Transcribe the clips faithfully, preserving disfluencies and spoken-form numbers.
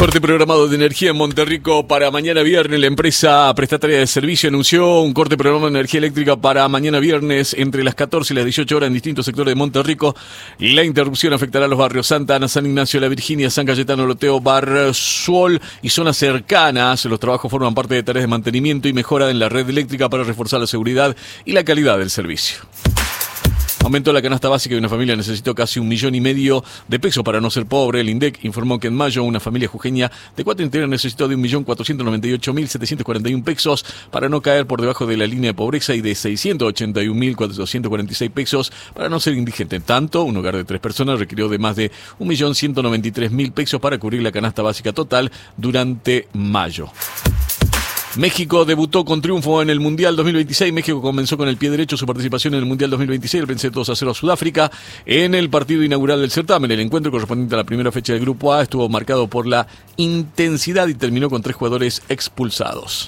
Corte programado de energía en Monterrico para mañana viernes. La empresa prestataria de servicio anunció un corte programado de energía eléctrica para mañana viernes entre las catorce y las dieciocho horas en distintos sectores de Monterrico. La interrupción afectará a los barrios Santa Ana, San Ignacio, La Virginia, San Cayetano, Loteo, Barzuol y zonas cercanas. Los trabajos forman parte de tareas de mantenimiento y mejora en la red eléctrica para reforzar la seguridad y la calidad del servicio. Aumentó la canasta básica y una familia necesitó casi un millón y medio de pesos para no ser pobre. El INDEC informó que en mayo una familia jujeña de cuatro integrantes necesitó de un millón cuatrocientos noventa y ocho mil setecientos cuarenta y uno pesos para no caer por debajo de la línea de pobreza y de seiscientos ochenta y un mil cuatrocientos cuarenta y seis pesos para no ser indigente. En tanto, un hogar de tres personas requirió de más de un millón ciento noventa y tres mil pesos para cubrir la canasta básica total durante mayo. México debutó con triunfo en el Mundial dos mil veintiséis. México comenzó con el pie derecho su participación en el Mundial dos mil veintiséis. El vence dos a cero a Sudáfrica en el partido inaugural del certamen. El encuentro correspondiente a la primera fecha del Grupo A estuvo marcado por la intensidad y terminó con tres jugadores expulsados.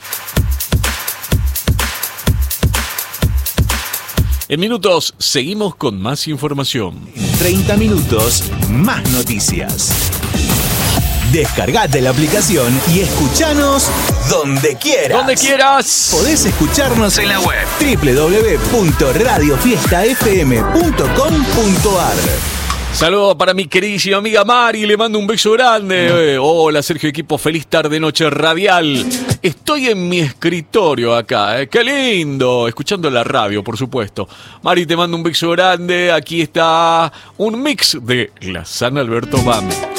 En minutos seguimos con más información. treinta minutos, más noticias. Descargate la aplicación y escuchanos donde quieras. Donde quieras. Podés escucharnos en la web doble u doble u doble u punto radio fiesta f m punto com punto a r. Saludos para mi queridísima amiga Mari, le mando un beso grande. Eh, hola Sergio, equipo, feliz tarde, noche radial. Estoy en mi escritorio acá, eh. Qué lindo, escuchando la radio, por supuesto. Mari, te mando un beso grande. Aquí está un mix de la San Alberto Band.